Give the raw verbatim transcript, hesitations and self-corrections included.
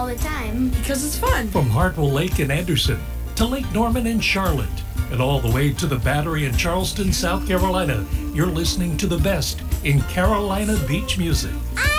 all the time. Because it's fun. From Hartwell Lake in Anderson to Lake Norman in Charlotte and all the way to the Battery in Charleston, South Carolina, you're listening to the best in Carolina beach music. I